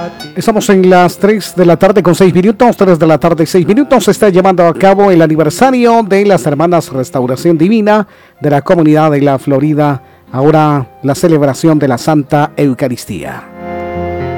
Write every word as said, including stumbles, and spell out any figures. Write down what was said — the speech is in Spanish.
Estamos en las tres de la tarde con seis minutos, tres de la tarde seis minutos. Se está llevando a cabo el aniversario de las Hermanas Restauración Divina de la Comunidad de la Florida. Ahora la celebración de la Santa Eucaristía.